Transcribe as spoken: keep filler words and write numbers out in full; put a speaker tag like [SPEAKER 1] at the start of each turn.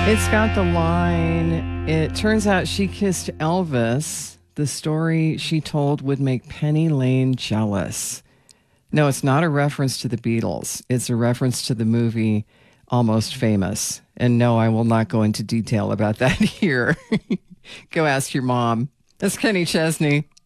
[SPEAKER 1] It's got the line, it turns out she kissed Elvis. The story she told would make Penny Lane jealous. No, it's not a reference to the Beatles. It's a reference to the movie Almost Famous. And no, I will not go into detail about that here. Go ask your mom. That's Kenny Chesney.